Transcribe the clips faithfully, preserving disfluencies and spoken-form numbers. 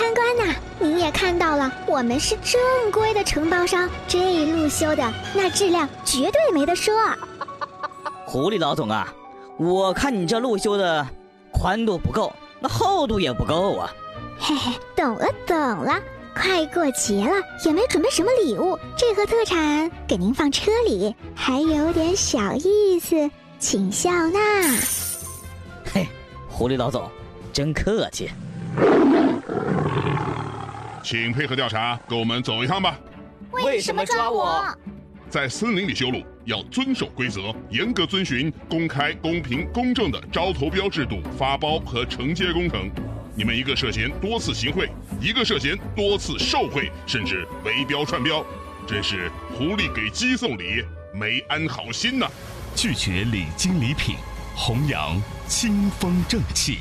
官官呐，你也看到了，我们是正规的承包商，这一路修的那质量绝对没得说。 狐狸老总啊，我看你这路修的宽度不够，那厚度也不够啊。 嘿嘿，懂了懂了，快过节了，也没准备什么礼物，这盒特产给您放车里，还有点小意思，请笑纳。 嘿，狐狸老总真客气。 请配合调查，跟我们走一趟吧。 为什么抓我？ 在森林里修路要遵守规则，严格遵循公开、公平、公正的招投标制度发包和承接工程。你们一个涉嫌多次行贿，一个涉嫌多次受贿，甚至围标串标，真是狐狸给鸡送礼，没安好心呐！ 拒绝礼金礼品，弘扬清风正气。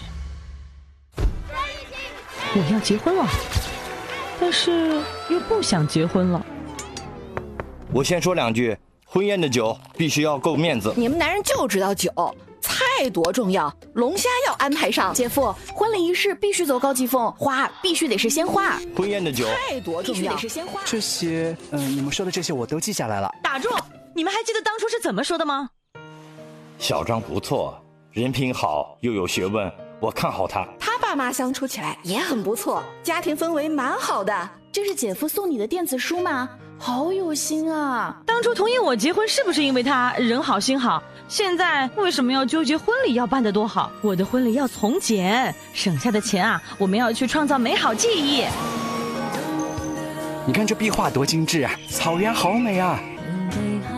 我要结婚了，但是又不想结婚了。 我先说两句，婚宴的酒必须要够面子。 你们男人就知道酒，菜多重要，龙虾要安排上。姐夫，婚礼仪式必须走高级风，花必须得是鲜花。 婚宴的酒菜多重要，必须得是鲜花。 这些，嗯、呃，你们说的这些我都记下来了。 打住！你们还记得当初是怎么说的吗？ 小张不错，人品好又有学问，我看好他。 他爸妈相处起来也很不错，家庭氛围蛮好的。这是姐夫送你的电子书吗？好有心啊！ 当初同意我结婚是不是因为他人好心好？现在为什么要纠结婚礼要办得多好？我的婚礼要从简，省下的钱啊，我们要去创造美好记忆。 你看这壁画多精致啊，草原好美啊！